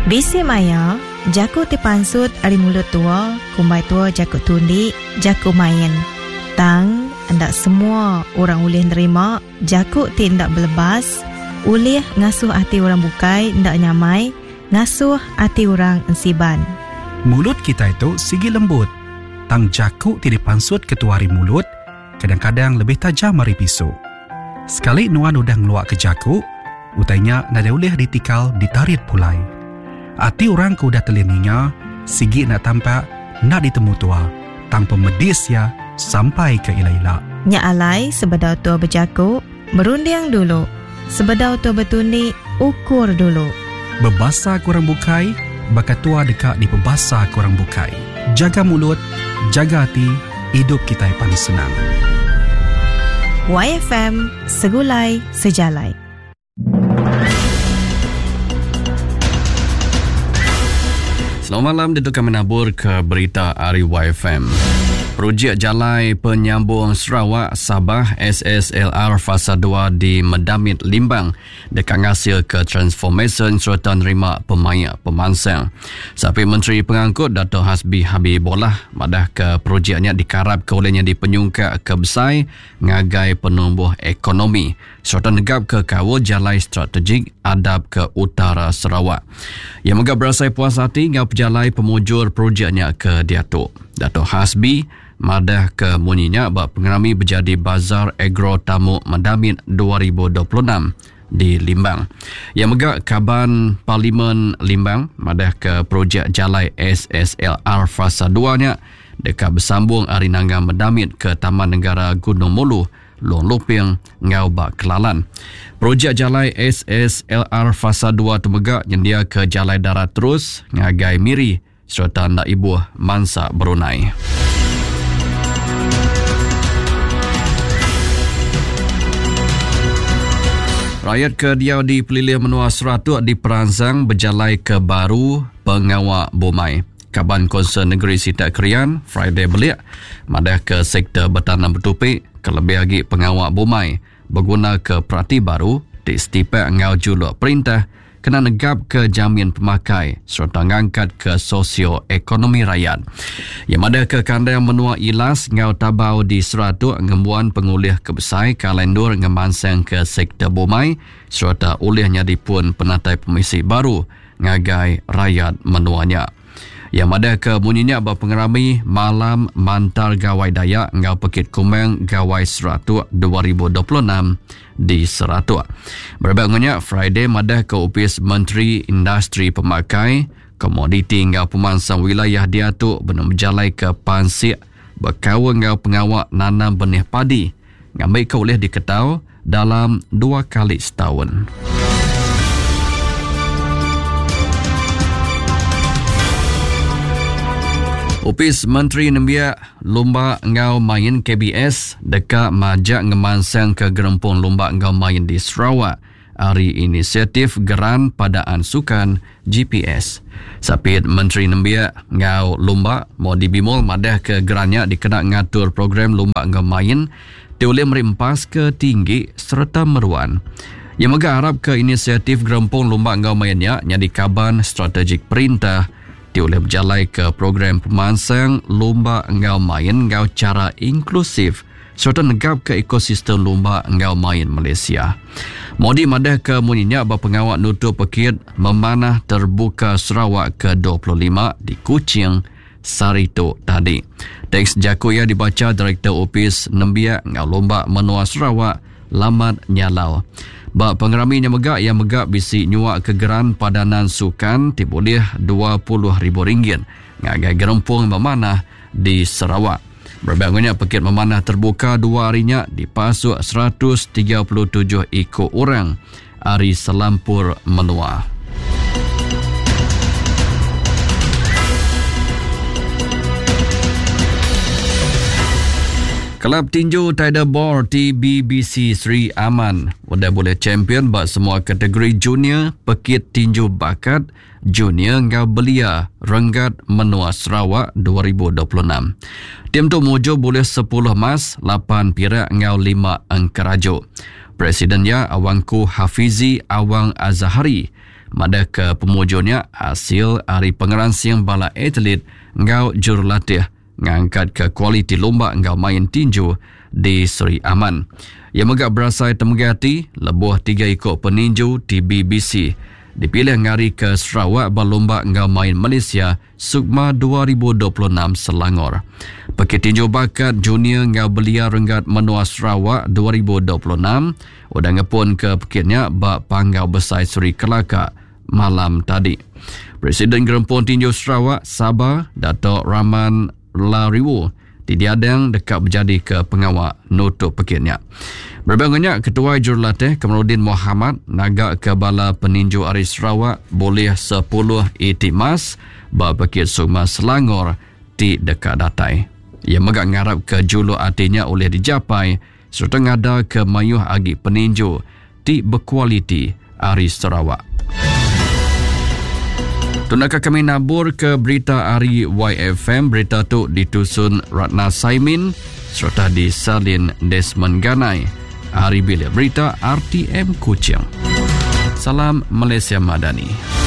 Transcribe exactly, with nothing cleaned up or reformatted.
Bisi maya, jaku tipansut ari mulut tua, kumbai tua jaku tundi, jaku main. Tang, hendak semua orang boleh nerima, jaku ti hendak berlebas, ulih ngasuh hati orang bukai, hendak nyamai, ngasuh hati orang ensiban. Mulut kita itu sigi lembut. Tang jaku ti dipansut ketuari mulut, kadang-kadang lebih tajam dari pisau. Sekali nuan udah ngeluak ke jaku, utainya nada ulih ditikal ditarit pulai. Hati orang ku dah telininya, sigi nak tampak, nak ditemu tua, tanpa medis ya, sampai ke ila-ila. Nya alai sebedau tua berjaku, merunding dulu. Sebedau tua bertundi, ukur dulu. Bebasa kurang bukai, bakat tua dekat di pebasa kurang bukai. Jaga mulut, jaga hati, hidup kita yang paling senang. Y F M, segulai sejalai. Selamat malam, itu kami menabur ke berita Ari Y F M. Projek Jalai Penyambung Sarawak Sabah S S L R Fasa dua di Medamit Limbang dekat ngasil ke transformation serta nerima pemain pemansang. Sapi Menteri Pengangkut Dato' Hasbi Habibullah madah ke projeknya dikarap ke olehnya di penyungkak ke Besai ngagai penumbuh ekonomi serta negap ke kawal jalai strategik adab ke utara Sarawak. Yang megap berasai puas hati ngau pejalai pemujur projeknya ke Dato'. Dato' Hasbi madah ke munyinya bak pengerami berjadi Bazar Agro Tamu Medamit dua ribu dua puluh enam di Limbang. Yang megak Kaban Parlimen Limbang madah ke projek Jalai S S L R Fasa dua nya dekat bersambung Arinanga Medamit ke Taman Negara Gunung Mulu, Long Luping, Ngau Bak Kelalan. Projek Jalai S S L R Fasa dua tu megak nyendia ke Jalai Darat Terus, Ngagai Miri serta Ndak Ibu Mansa Brunei. Rakyat ke Diau di Pelilih Menua Seratuk diperangsang berjalai ke baru pengawak bomai. Kaban Konsen Negeri Sitat Krian, Friday belik, madah ke sektor bertanam bertupik, kelebih lagi pengawak bomai, berguna ke perhati baru, di setipek ngau juluk perintah, kena negap ke jamin pemakai, serta ngangkat ke sosioekonomi rakyat. Yang ada ke kandang menua ilas ngau tabau di Seratuk ngembuan pengulih kebesai kalendur ngemansang ke sektor bomai, serta ulihnya dipun penatai pemisi baru ngagai rakyat menuanya. Yang ada ke munyinya berpengerami malam mantar gawai Dayak ngau Pekit Kumang gawai Seratuk dua ribu dua puluh enam di Seratuk. Berbagainya Friday madah ke Opis Menteri Industri Pemakai, Komoditi ngau Pemansang Wilayah Diatuk benar berjalai ke Pansik berkawan ngau pengawak nanam benih padi ngambil ke oleh diketau dalam dua kali setahun. Opis Menteri Nembia Lomba Ngau Main K B S dekat majak ngemansang ke gerempung Lomba Ngau Main di Sarawak hari inisiatif Geran Padaan Sukan G P S. Sapit Menteri Nembia Ngau Lomba mau dibimol madah ke gerannya dikena ngatur program Lomba Ngau Main dioleh merimpas ke tinggi serta meruan. Yang megah harap ke inisiatif gerempung Lomba Ngau Mainnya nyadi kaban strategik perintah oleh berjalai ke program pemansang Lomba Ngau Main Ngau cara inklusif serta negap ke ekosistem Lomba Ngau Main Malaysia. Modi madah ke munyinya berpengawak nutup pekit memanah terbuka Sarawak ke dua puluh lima di Kuching, Sarito tadi. Teks jaku ia dibaca Direktur Opis Nembia Ngau Lomba Menua Sarawak, Lamat Nyalau. Bak pengeraminya megak yang megak bisi nyuak kegeran padanan sukan tiboleh dua puluh ribu ringgit ngagai gerempung memanah di Sarawak. Berbagainya pekit memanah terbuka dua harinya dipasuk seratus tiga puluh tujuh ekor orang hari selampur menua. Kelab tinju Tidal Ball T B B C Sri Aman sudah boleh champion buat semua kategori junior, pekit tinju bakat, junior ngau belia, Renggat Menua Sarawak dua ribu dua puluh enam. Tim tu muju boleh sepuluh emas, lapan perak ngau lima angkarajo. Presidennya Awangku Hafizi Awang Azahari Mada ke pemujurnya hasil hari pengeransing bala atlet ngau jurulatih ngangkat ke kualiti lomba ngau main tinju di Seri Aman. Ia megak berasai temegati lebuh tiga ikut peninju di B B C dipilih ngari ke Sarawak berlomba ngau main Malaysia Sukma dua ribu dua puluh enam Selangor. Pekit tinju bakat junior ngau belia renggat menua Sarawak dua ribu dua puluh enam udah ngepun ke pekitnya bak panggau besar Seri Kelakar malam tadi. Presiden Gerempun Tinju Sarawak Sabah Dato' Rahman Lariwo didiadang dekat berjadi ke pengawal nutup pekitnya. Berbangnya Ketua Jurulatih Kamarudin Muhammad nagak ke bala peninju Ari Sarawak boleh sepuluh itik emas berpekit Sukma Selangor di dekat datai. Ia megak ngarap ke julu artinya oleh dijapai serta ngada ke mayuh agi peninju di berkualiti Ari Sarawak. Tunakah kami nabur ke berita Ari Y F M. Berita tu ditusun Ratna Saimin serta disalin Desmond Ganai. Ari Bilik Berita R T M Kuching. Salam Malaysia Madani.